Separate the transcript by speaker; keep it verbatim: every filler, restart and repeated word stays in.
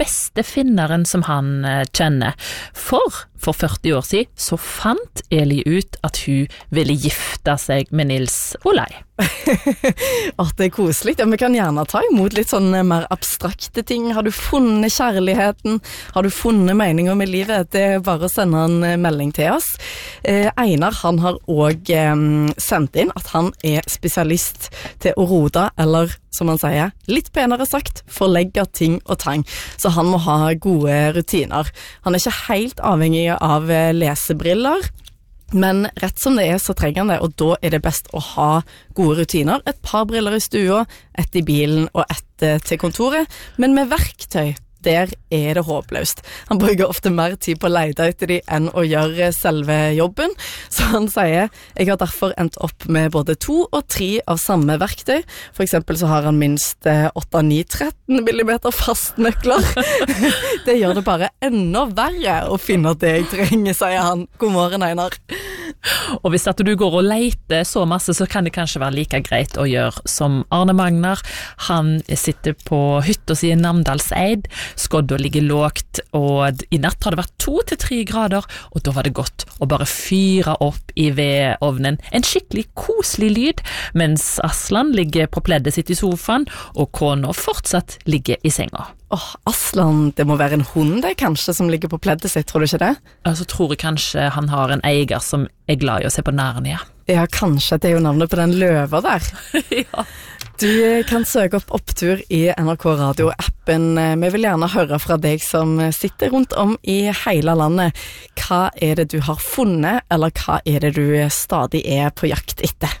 Speaker 1: beste finneren som han eh, kjenner. For for førti år siden så fant Eli ut at hun ville gifte seg med Nils Olai.
Speaker 2: Åh, det er koselig. Ja, vi kan gjerne ta imot litt sånne mer abstrakte ting. Har du funnet kjærligheten? Har du funnet meningen med livet? Det er bare å sende en melding til oss. Eh, Einar, han har også eh, sendt inn at han er spesialist til å rode, eller som han sier, litt penere sagt, forlegge ting og tang. Så han må ha gode rutiner. Han er ikke helt avhengig av lesebriller, men rett som det er så trenger han det, og da er det best å ha gode rutiner. Et par briller i stua, ett i bilen og ett til kontoret, men med verktøy. Der er det håpløst. Han bruker ofte mer tid på å lete etter de enn å gjøre selve jobben. Så han sier, jeg har derfor endt opp med både to og tre av samme verktøy. For eksempel så har han minst åtte ni tretten millimeter fastnøkler. Det gjør det bare enda verre å finne det jeg trenger, sier han. God morgen, Einar.
Speaker 1: Og hvis at du går og leter så masse, så kan det kanskje være like greit å gjøre som Arne Magnar. Han sitter på hytta si i Namdalseid. Skodda ligger lågt, og i natt har det vært to til tre grader, og da var det godt å bare fyre opp i vedovnen. En skikkelig koselig lyd, mens Aslan ligger på pleddet sitt i sofaen, og kona fortsatt ligger i senga.
Speaker 2: Åh, oh, Aslan, det må være en hund det kanskje som ligger på pleddet sitt, tror du ikke det?
Speaker 1: Ja, så tror jeg kanskje han har en eier som er glad i å se på Narnia.
Speaker 2: Ja, kanskje, det er jo navnet på den løva der.
Speaker 1: Ja.
Speaker 2: Du kan søke opp Opptur i N R K Radio-appen. Vi vil gjerne høre fra deg som sitter rundt om i hele landet. Hva er det du har funnet, eller hva er det du stadig er på jakt etter?